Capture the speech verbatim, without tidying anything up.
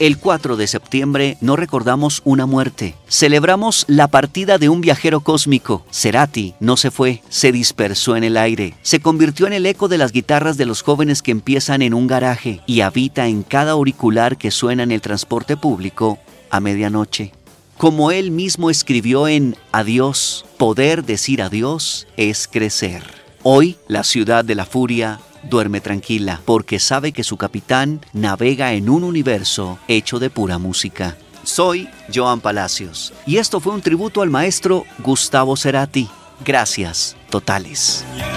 El cuatro de septiembre no recordamos una muerte. Celebramos la partida de un viajero cósmico. Cerati no se fue, se dispersó en el aire. Se convirtió en el eco de las guitarras de los jóvenes que empiezan en un garaje y habita en cada auricular que suena en el transporte público a medianoche. Como él mismo escribió en Adiós, poder decir adiós es crecer. Hoy, la ciudad de la furia duerme tranquila porque sabe que su capitán navega en un universo hecho de pura música. Soy Joan Palacios y esto fue un tributo al maestro Gustavo Cerati. Gracias totales.